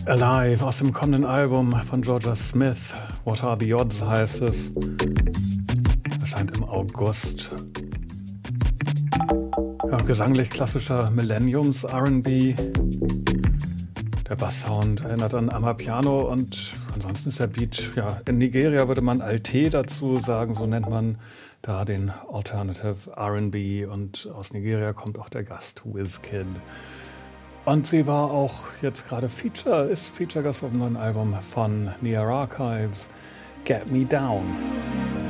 Alive aus dem kommenden Album von Georgia Smith. What Are the Odds heißt es. Erscheint im August. Ja, gesanglich klassischer Millenniums R&B. Der Basssound erinnert an Amapiano und ansonsten ist der Beat, ja, in Nigeria würde man Alte dazu sagen, so nennt man da den Alternative R&B, und aus Nigeria kommt auch der Gast Wizkid. Und sie war auch jetzt gerade ist Feature-Gast auf dem neuen Album von Near Archives, Get Me Down.